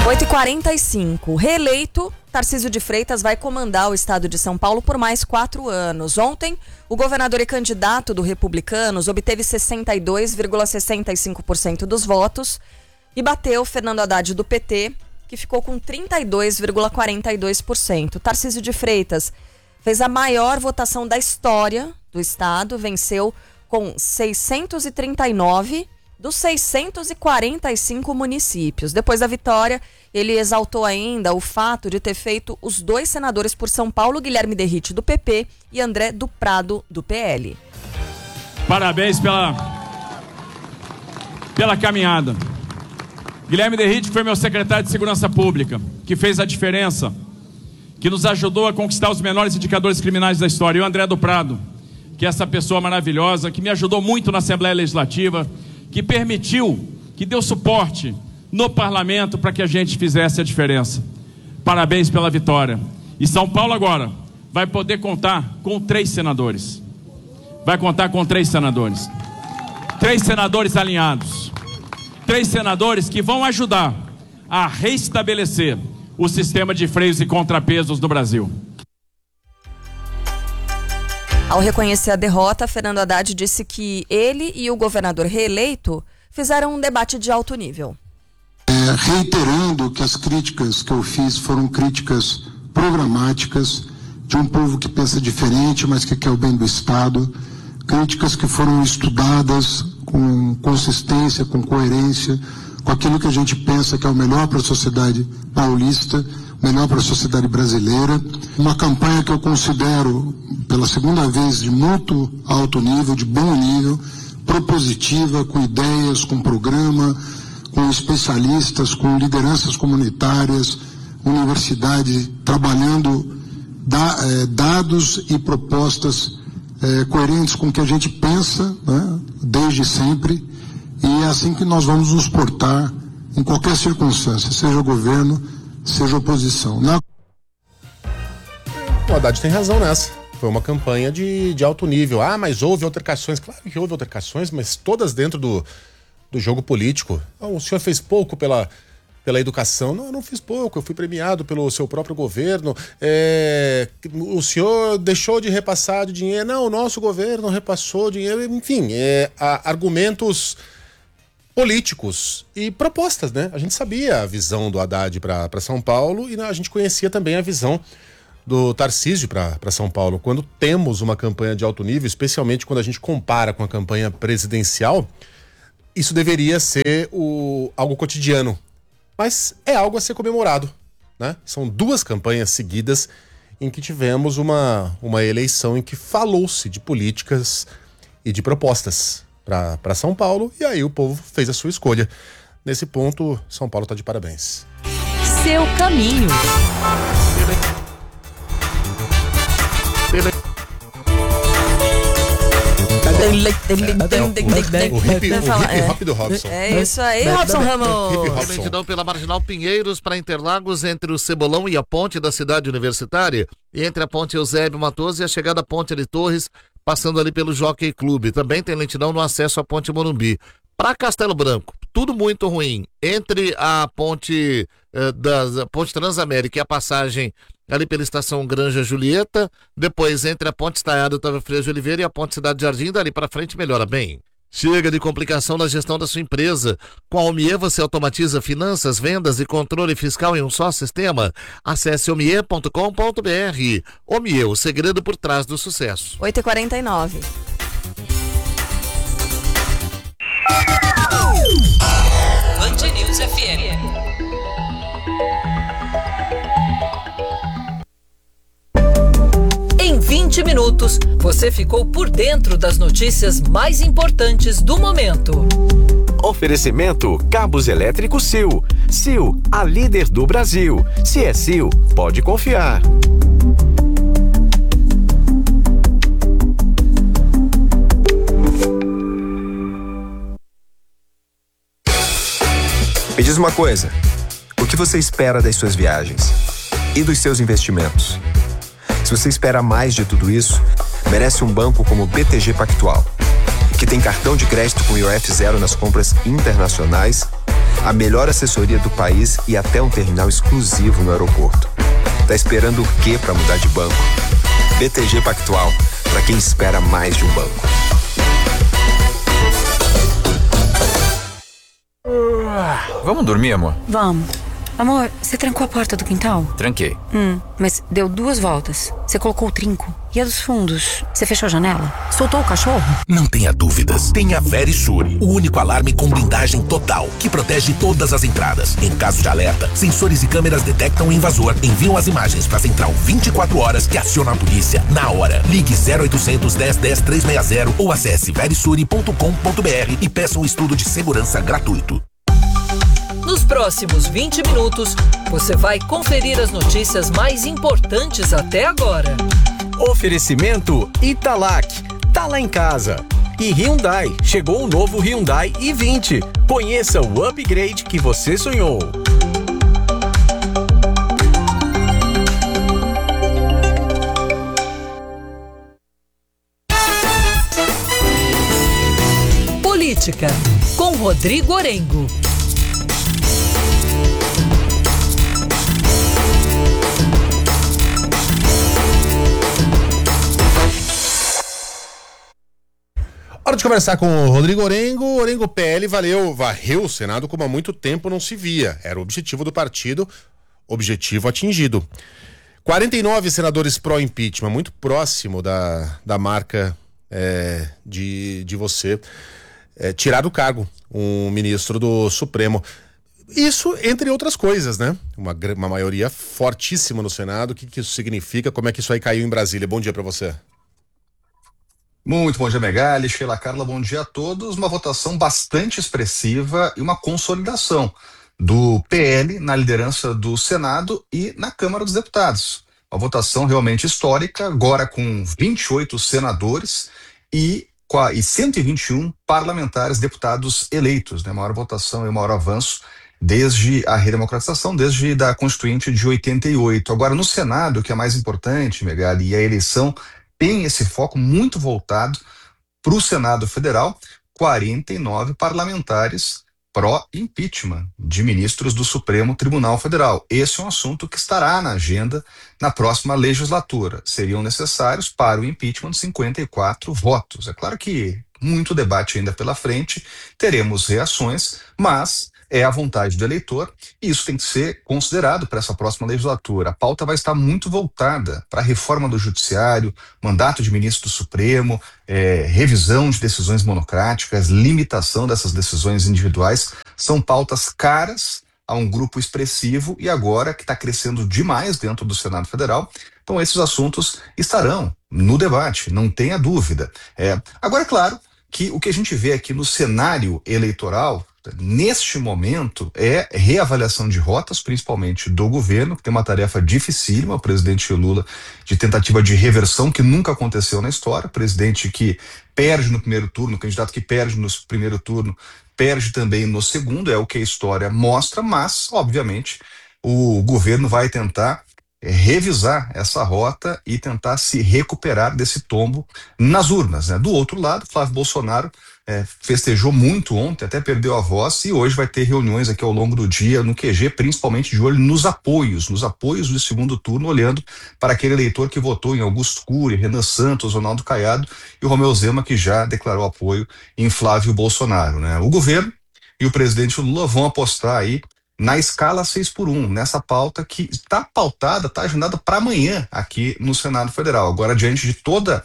8h45. Reeleito, Tarcísio de Freitas vai comandar o estado de São Paulo por mais 4 anos. Ontem, o governador e candidato do Republicanos obteve 62,65% dos votos e bateu Fernando Haddad do PT, que ficou com 32,42%. Tarcísio de Freitas fez a maior votação da história do estado, venceu com 639 dos 645 municípios. Depois da vitória, ele exaltou ainda o fato de ter feito os 2 senadores por São Paulo, Guilherme Derrite, do PP, e André do Prado, do PL. Parabéns pela caminhada. Guilherme Derrite foi meu secretário de Segurança Pública, que fez a diferença, que nos ajudou a conquistar os menores indicadores criminais da história. E o André do Prado, que é essa pessoa maravilhosa, que me ajudou muito na Assembleia Legislativa, que permitiu, que deu suporte no parlamento para que a gente fizesse a diferença. Parabéns pela vitória. E São Paulo agora vai poder contar com 3 senadores. Vai contar com 3 senadores. 3 senadores alinhados. 3 senadores que vão ajudar a restabelecer o sistema de freios e contrapesos no Brasil. Ao reconhecer a derrota, Fernando Haddad disse que ele e o governador reeleito fizeram um debate de alto nível. Reiterando que as críticas que eu fiz foram críticas programáticas, de um povo que pensa diferente, mas que quer o bem do Estado, críticas que foram estudadas com consistência, com coerência, com aquilo que a gente pensa que é o melhor para a sociedade paulista, melhor para a sociedade brasileira. Uma campanha que eu considero, pela segunda vez, de muito alto nível, de bom nível, propositiva, com ideias, com programa, com especialistas, com lideranças comunitárias, universidade, trabalhando dados e propostas coerentes com o que a gente pensa, né, desde sempre, e é assim que nós vamos nos portar em qualquer circunstância, seja governo, seja oposição. O Haddad tem razão nessa. Foi uma campanha de alto nível. Ah, mas houve altercações. Claro que houve altercações, mas todas dentro do jogo político. O senhor fez pouco pela educação. Não, eu não fiz pouco. Eu fui premiado pelo seu próprio governo. O senhor deixou de repassar de dinheiro. Não, o nosso governo repassou dinheiro. Enfim, argumentos políticos e propostas, né? A gente sabia a visão do Haddad para São Paulo e a gente conhecia também a visão do Tarcísio para São Paulo. Quando temos uma campanha de alto nível, especialmente quando a gente compara com a campanha presidencial, isso deveria ser algo cotidiano. Mas é algo a ser comemorado, né? São 2 campanhas seguidas em que tivemos uma eleição em que falou-se de políticas e de propostas para São Paulo, e aí o povo fez a sua escolha. Nesse ponto, São Paulo está de parabéns. Seu caminho. O hip hop do Robson. É isso aí, Robson Ramos. Lentidão pela Marginal Pinheiros para Interlagos, entre o Cebolão e a ponte da Cidade Universitária, e entre a ponte Eusébio Matoso e a chegada à ponte de Torres, passando ali pelo Jockey Clube. Também tem lentidão no acesso à ponte Morumbi. Para Castelo Branco, tudo muito ruim. Entre a ponte ponte Transamérica e a passagem ali pela estação Granja Julieta, depois entre a ponte Estaiado Otávio Freire de Oliveira e a ponte Cidade Jardim, dali para frente melhora bem. Chega de complicação na gestão da sua empresa. Com a Omie você automatiza finanças, vendas e controle fiscal em um só sistema. Acesse omie.com.br. Omie, o segredo por trás do sucesso. 8h49. Band News FM. Em 20 minutos, você ficou por dentro das notícias mais importantes do momento. Oferecimento Cabos Elétricos Sil. Sil, a líder do Brasil. Se é Sil, pode confiar. Me diz uma coisa, o que você espera das suas viagens? E dos seus investimentos? Se você espera mais de tudo isso, merece um banco como o BTG Pactual, que tem cartão de crédito com IOF zero nas compras internacionais a melhor assessoria do país e até um terminal exclusivo no aeroporto. Tá esperando o quê para mudar de banco? BTG Pactual, para quem espera mais de um banco. Vamos dormir, amor? Vamos. Amor, você trancou a porta do quintal? Tranquei. Mas deu 2 voltas. Você colocou o trinco. E a dos fundos? Você fechou a janela? Soltou o cachorro? Não tenha dúvidas. Tenha Verisure, o único alarme com blindagem total, que protege todas as entradas. Em caso de alerta, sensores e câmeras detectam o invasor, enviam as imagens para a central 24 horas que aciona a polícia na hora. Ligue 0800 10 10 360 ou acesse verisure.com.br e peça um estudo de segurança gratuito. Nos próximos 20 minutos, você vai conferir as notícias mais importantes até agora. Oferecimento Italac, tá lá em casa. E Hyundai, chegou o novo Hyundai i20. Conheça o upgrade que você sonhou. Política, com Rodrigo Orengo. Hora de conversar com o Rodrigo Orengo. Orengo, PL varreu o Senado como há muito tempo não se via. Era o objetivo do partido, objetivo atingido. 49 senadores pró-impeachment, muito próximo da marca de você tirar do cargo um ministro do Supremo. Isso, entre outras coisas, né? Uma maioria fortíssima no Senado. O que isso significa? Como é que isso aí caiu em Brasília? Bom dia para você. Muito bom dia, Megali, Sheila, Carla, bom dia a todos. Uma votação bastante expressiva e uma consolidação do PL na liderança do Senado e na Câmara dos Deputados. Uma votação realmente histórica, agora com 28 senadores e 121 parlamentares, deputados eleitos, né? Maior votação e maior avanço desde a redemocratização, desde a Constituinte de 88. Agora, no Senado, o que é mais importante, Megali, e a eleição tem esse foco muito voltado para o Senado Federal, 49 parlamentares pró-impeachment de ministros do Supremo Tribunal Federal. Esse é um assunto que estará na agenda na próxima legislatura. Seriam necessários para o impeachment 54 votos. É claro que muito debate ainda pela frente, teremos reações, mas é a vontade do eleitor e isso tem que ser considerado para essa próxima legislatura. A pauta vai estar muito voltada para a reforma do judiciário, mandato de ministro do Supremo, revisão de decisões monocráticas, limitação dessas decisões individuais. São pautas caras a um grupo expressivo e agora que está crescendo demais dentro do Senado Federal. Então esses assuntos estarão no debate, não tenha dúvida. Agora, é claro que o que a gente vê aqui no cenário eleitoral neste momento é reavaliação de rotas, principalmente do governo, que tem uma tarefa dificílima, o presidente Lula, de tentativa de reversão que nunca aconteceu na história, presidente que perde no primeiro turno, candidato que perde no primeiro turno, perde também no segundo, é o que a história mostra, mas, obviamente, o governo vai tentar revisar essa rota e tentar se recuperar desse tombo nas urnas, né? Do outro lado, Flávio Bolsonaro festejou muito ontem, até perdeu a voz e hoje vai ter reuniões aqui ao longo do dia no QG, principalmente de olho nos apoios do segundo turno, olhando para aquele eleitor que votou em Augusto Cury, Renan Santos, Ronaldo Caiado e o Romeu Zema, que já declarou apoio em Flávio Bolsonaro, né? O governo e o presidente Lula vão apostar aí na escala 6x1, nessa pauta que está pautada, está agendada para amanhã aqui no Senado Federal. Agora, diante de toda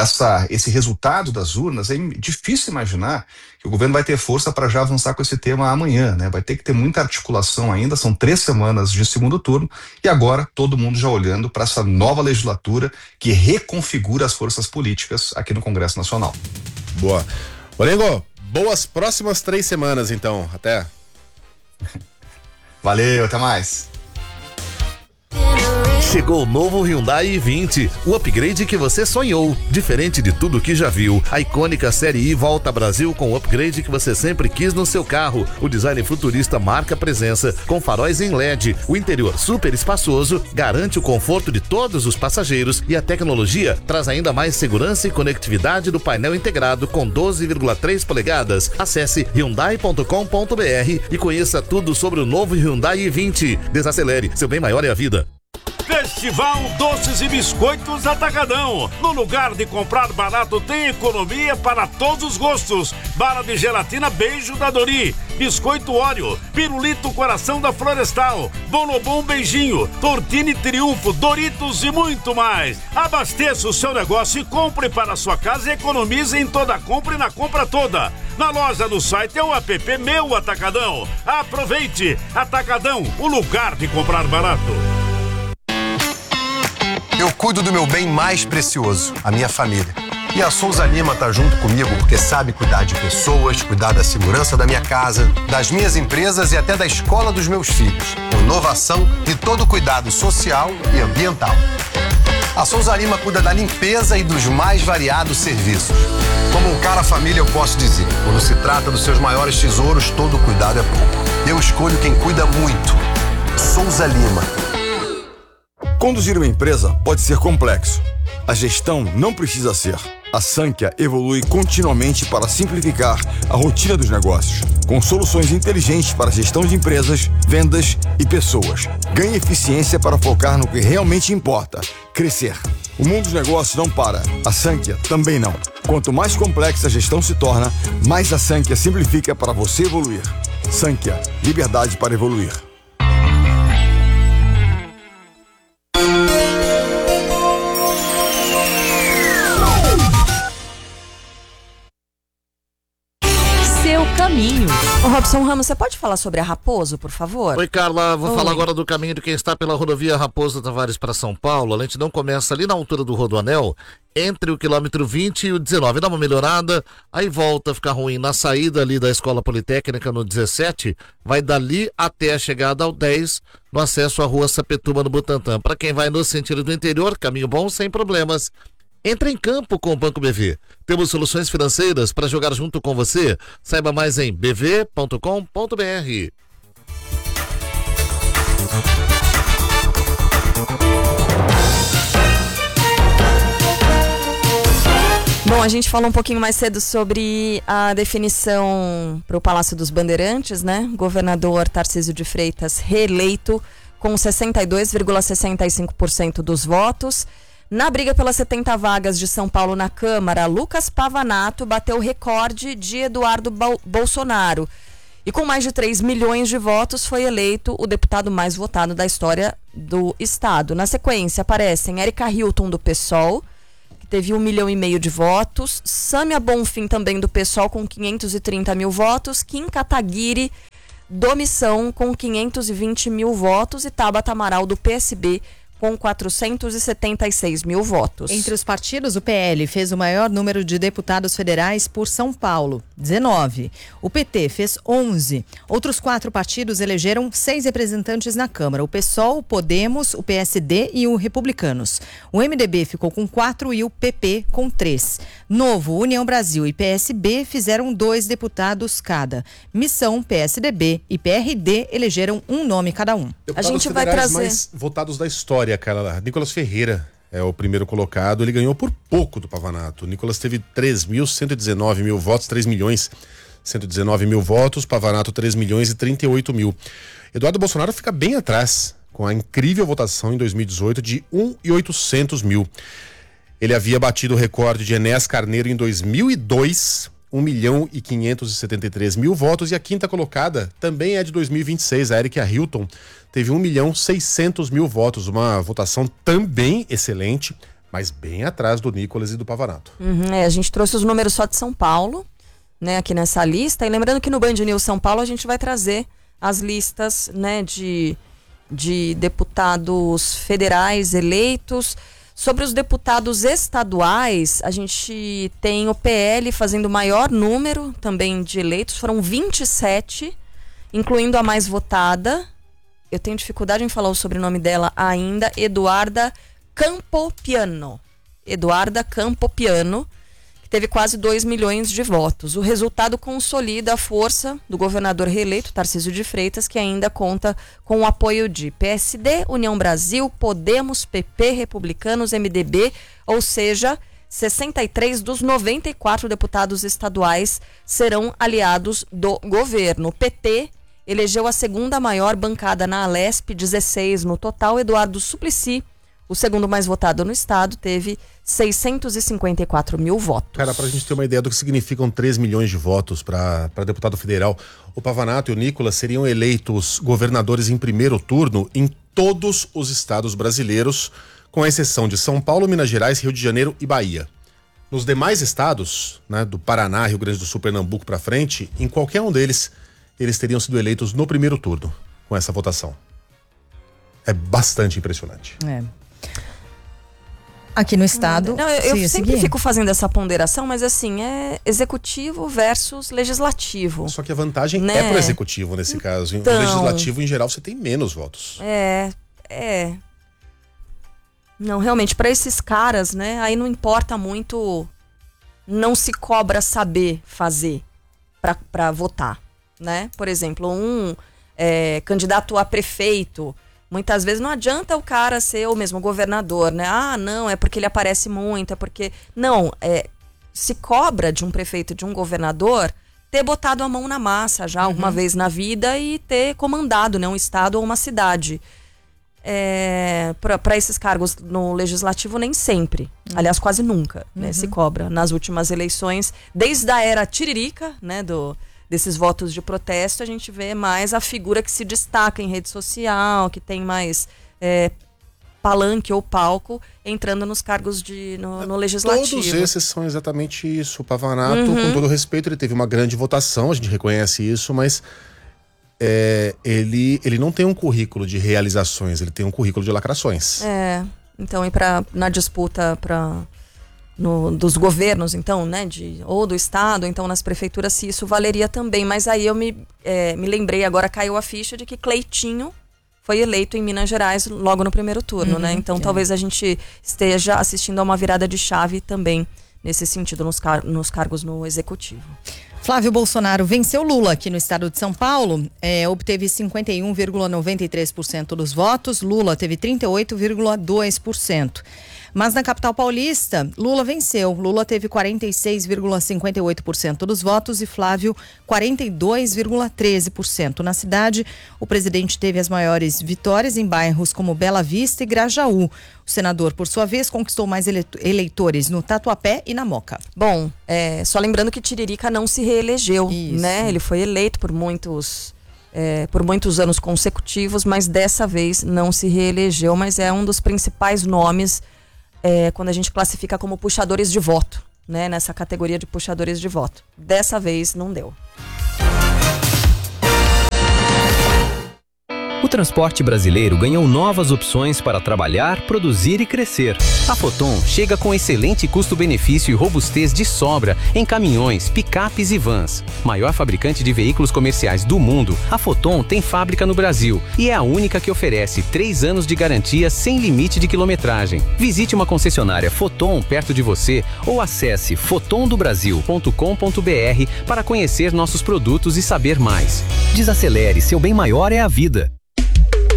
esse resultado das urnas, é difícil imaginar que o governo vai ter força para já avançar com esse tema amanhã, né? Vai ter que ter muita articulação ainda, são 3 semanas de segundo turno e agora todo mundo já olhando para essa nova legislatura que reconfigura as forças políticas aqui no Congresso Nacional. Boa. Orengo, boas próximas 3 semanas então, até. Valeu, até mais. Chegou o novo Hyundai i20, o upgrade que você sonhou. Diferente de tudo que já viu, a icônica Série I volta ao Brasil com o upgrade que você sempre quis no seu carro. O design futurista marca presença, com faróis em LED, o interior super espaçoso, garante o conforto de todos os passageiros e a tecnologia traz ainda mais segurança e conectividade do painel integrado com 12,3 polegadas. Acesse hyundai.com.br e conheça tudo sobre o novo Hyundai i20. Desacelere, seu bem maior é a vida. Festival Doces e Biscoitos Atacadão. No lugar de comprar barato, tem economia para todos os gostos. Bala de gelatina Beijo da Dori, Biscoito Oreo, Pirulito Coração da Florestal, Bonobom Beijinho, Tortini Triunfo, Doritos e muito mais. Abasteça o seu negócio e compre para a sua casa e economize em toda a compra e na compra toda. Na loja, no site é o app Meu Atacadão. Aproveite! Atacadão, o lugar de comprar barato. Eu cuido do meu bem mais precioso, a minha família. E a Souza Lima tá junto comigo porque sabe cuidar de pessoas, cuidar da segurança da minha casa, das minhas empresas e até da escola dos meus filhos. Com inovação e todo o cuidado social e ambiental. A Souza Lima cuida da limpeza e dos mais variados serviços. Como um cara família, eu posso dizer, quando se trata dos seus maiores tesouros, todo cuidado é pouco. Eu escolho quem cuida muito. Souza Lima. Conduzir uma empresa pode ser complexo. A gestão não precisa ser. A Sankhya evolui continuamente para simplificar a rotina dos negócios, com soluções inteligentes para gestão de empresas, vendas e pessoas. Ganhe eficiência para focar no que realmente importa, crescer. O mundo dos negócios não para, a Sankhya também não. Quanto mais complexa a gestão se torna, mais a Sankhya simplifica para você evoluir. Sankhya, liberdade para evoluir. Caminho. Ô Robson Ramos, você pode falar sobre a Raposo, por favor? Oi, Carla, vou falar agora do caminho de quem está pela rodovia Raposo Tavares para São Paulo. A lentidão começa ali na altura do Rodoanel, entre o quilômetro 20 e o 19. Dá uma melhorada, aí volta a ficar ruim na saída ali da Escola Politécnica no 17, vai dali até a chegada ao 10, no acesso à rua Sapetuba no Butantã. Para quem vai no sentido do interior, caminho bom, sem problemas. Entre em campo com o Banco BV. Temos soluções financeiras para jogar junto com você. Saiba mais em bv.com.br. Bom, a gente falou um pouquinho mais cedo sobre a definição para o Palácio dos Bandeirantes, né? Governador Tarcísio de Freitas reeleito com 62,65% dos votos. Na briga pelas 70 vagas de São Paulo na Câmara, Lucas Pavanato bateu o recorde de Eduardo Bolsonaro. E com mais de 3 milhões de votos, foi eleito o deputado mais votado da história do estado. Na sequência, aparecem Érica Hilton, do PSOL, que teve 1,5 milhão de votos. Sâmia Bonfim, também do PSOL, com 530 mil votos. Kim Kataguiri, do Missão, com 520 mil votos. E Tabata Amaral, do PSB, com 476 mil votos. Entre os partidos, o PL fez o maior número de deputados federais por São Paulo, 19. O PT fez 11. Outros 4 partidos elegeram 6 representantes na Câmara: o PSOL, o Podemos, o PSD e o Republicanos. O MDB ficou com 4 e o PP com 3. Novo, União Brasil e PSB fizeram 2 deputados cada. Missão, PSDB e PRD elegeram um nome cada um. Deputados a gente vai trazer mais votados da história, cara. Nicolas Ferreira é o primeiro colocado. Ele ganhou por pouco do Pavanato. Nicolas teve 3.119 mil votos, 3.119 mil votos. Pavanato 3.038.000. Eduardo Bolsonaro fica bem atrás, com a incrível votação em 2018 de 1.800.000. Ele havia batido o recorde de Enéas Carneiro em 2002, 1.573.000 votos. E a quinta colocada também é de 2026, a Érica Hilton teve 1.600.000 votos, uma votação também excelente, mas bem atrás do Nicolas e do Pavanato. A gente trouxe os números só de São Paulo, né, aqui nessa lista, e lembrando que no Band News São Paulo a gente vai trazer as listas, né, de deputados federais eleitos. Sobre os deputados estaduais, a gente tem o PL fazendo o maior número também de eleitos, foram 27, incluindo a mais votada, eu tenho dificuldade em falar o sobrenome dela ainda, Eduarda Campopiano. Eduarda Campopiano, que teve quase 2 milhões de votos. O resultado consolida a força do governador reeleito, Tarcísio de Freitas, que ainda conta com o apoio de PSD, União Brasil, Podemos, PP, Republicanos, MDB, ou seja, 63 dos 94 deputados estaduais serão aliados do governo. O PT elegeu a segunda maior bancada na Alesp, 16 no total. Eduardo Suplicy, o segundo mais votado no estado, teve 654 mil votos. Cara, pra gente ter uma ideia do que significam 3 milhões de votos para deputado federal, o Pavanato e o Nicolas seriam eleitos governadores em primeiro turno em todos os estados brasileiros, com exceção de São Paulo, Minas Gerais, Rio de Janeiro e Bahia. Nos demais estados, né, do Paraná, Rio Grande do Sul, Pernambuco para frente, em qualquer um deles, eles teriam sido eleitos no primeiro turno com essa votação. É bastante impressionante. Aqui no estado... Não, eu sempre fico fazendo essa ponderação, mas assim, é executivo versus legislativo. Só que a vantagem é pro executivo nesse caso. No legislativo, em geral, você tem menos votos. Não, realmente, para esses caras, né, aí não importa muito, não se cobra saber fazer para votar, né? Por exemplo, um candidato a prefeito, muitas vezes não adianta o cara ser o mesmo governador, né? Ah, não, é porque ele aparece muito, é porque... Não, se cobra de um prefeito, de um governador, ter botado a mão na massa já alguma vez na vida e ter comandado, né, um estado ou uma cidade. Para esses cargos no legislativo, nem sempre. Aliás, quase nunca, né, se cobra. Nas últimas eleições, desde a era Tiririca, né, desses votos de protesto, a gente vê mais a figura que se destaca em rede social, que tem mais palanque ou palco, entrando nos cargos no legislativo. Todos esses são exatamente isso. O Pavanato, com todo respeito, ele teve uma grande votação, a gente reconhece isso, mas ele não tem um currículo de realizações, ele tem um currículo de lacrações. Então, e na disputa dos governos, então, né, ou do estado, ou então nas prefeituras, se isso valeria também. Mas aí eu me lembrei, agora caiu a ficha de que Cleitinho foi eleito em Minas Gerais logo no primeiro turno, né? Então talvez a gente esteja assistindo a uma virada de chave também nesse sentido nos cargos no executivo. Flávio Bolsonaro venceu Lula aqui no estado de São Paulo, obteve 51,93% dos votos, Lula teve 38,2%. Mas na capital paulista, Lula venceu. Lula teve 46,58% dos votos e Flávio 42,13%. Na cidade, o presidente teve as maiores vitórias em bairros como Bela Vista e Grajaú. O senador, por sua vez, conquistou mais eleitores no Tatuapé e na Moca. Bom, só lembrando que Tiririca não se reelegeu, né? Ele foi eleito por muitos anos consecutivos, mas dessa vez não se reelegeu, mas é um dos principais nomes quando a gente classifica como puxadores de voto, né? Nessa categoria de puxadores de voto. Dessa vez não deu. O transporte brasileiro ganhou novas opções para trabalhar, produzir e crescer. A Foton chega com excelente custo-benefício e robustez de sobra em caminhões, picapes e vans. Maior fabricante de veículos comerciais do mundo, a Foton tem fábrica no Brasil e é a única que oferece 3 anos de garantia sem limite de quilometragem. Visite uma concessionária Foton perto de você ou acesse fotondobrasil.com.br para conhecer nossos produtos e saber mais. Desacelere, seu bem maior é a vida.